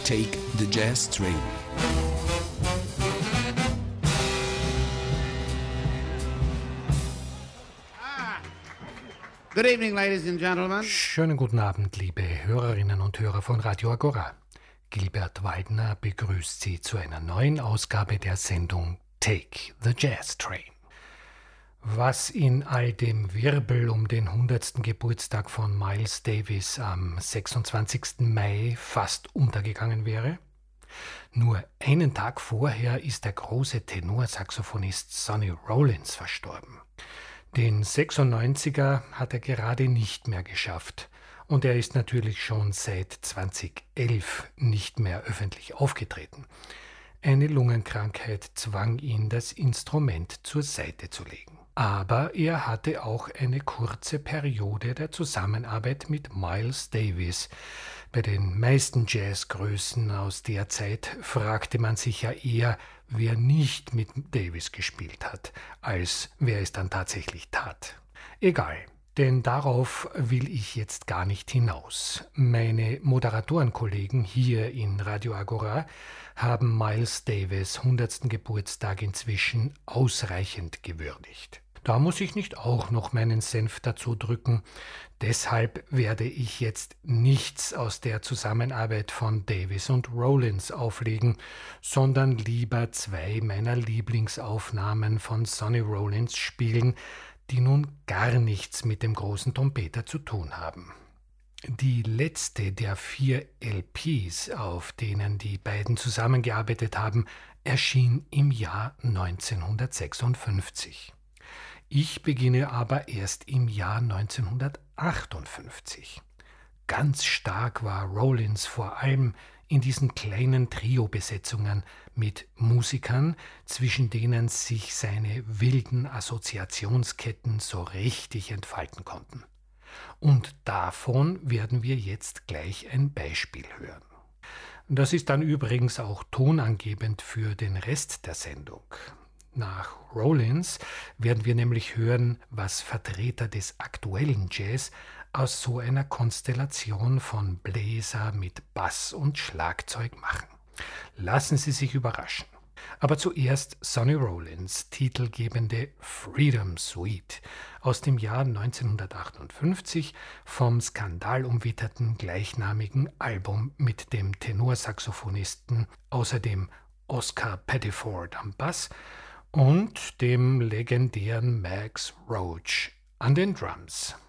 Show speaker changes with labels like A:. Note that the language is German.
A: Take the Jazz Train.
B: Good evening, ladies and gentlemen.
C: Schönen guten Abend, liebe Hörerinnen und Hörer von Radio Agora. Gilbert Waldner begrüßt Sie zu einer neuen Ausgabe der Sendung Take the Jazz Train. Was in all dem Wirbel um den 100. Geburtstag von Miles Davis am 26. Mai fast untergegangen wäre? Nur einen Tag vorher ist der große Tenorsaxophonist Sonny Rollins verstorben. Den 96er hat er gerade nicht mehr geschafft und er ist natürlich schon seit 2011 nicht mehr öffentlich aufgetreten. Eine Lungenkrankheit zwang ihn, das Instrument zur Seite zu legen. Aber er hatte auch eine kurze Periode der Zusammenarbeit mit Miles Davis. Bei den meisten Jazzgrößen aus der Zeit fragte man sich ja eher, wer nicht mit Davis gespielt hat, als wer es dann tatsächlich tat. Egal, denn darauf will ich jetzt gar nicht hinaus. Meine Moderatorenkollegen hier in Radio Agora haben Miles Davis 100. Geburtstag inzwischen ausreichend gewürdigt. Da muss ich nicht auch noch meinen Senf dazu drücken. Deshalb werde ich jetzt nichts aus der Zusammenarbeit von Davis und Rollins auflegen, sondern lieber zwei meiner Lieblingsaufnahmen von Sonny Rollins spielen, die nun gar nichts mit dem großen Trompeter zu tun haben. Die letzte der 4 LPs, auf denen die beiden zusammengearbeitet haben, erschien im Jahr 1956. Ich beginne aber erst im Jahr 1958. Ganz stark war Rollins vor allem in diesen kleinen Trio-Besetzungen mit Musikern, zwischen denen sich seine wilden Assoziationsketten so richtig entfalten konnten. Und davon werden wir jetzt gleich ein Beispiel hören. Das ist dann übrigens auch tonangebend für den Rest der Sendung. Nach Rollins werden wir nämlich hören, was Vertreter des aktuellen Jazz aus so einer Konstellation von Bläser mit Bass und Schlagzeug machen. Lassen Sie sich überraschen. Aber zuerst Sonny Rollins titelgebende Freedom Suite aus dem Jahr 1958 vom skandalumwitterten gleichnamigen Album mit dem Tenorsaxophonisten, außerdem Oscar Pettiford am Bass und dem legendären Max Roach an den Drums.